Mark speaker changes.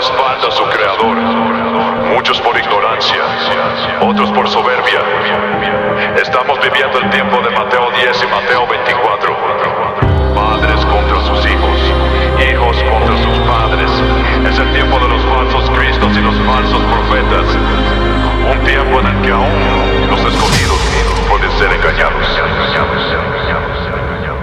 Speaker 1: espalda a su creador. Muchos por ignorancia, otros por soberbia. Estamos viviendo el tiempo de Mateo 10 y Mateo 24.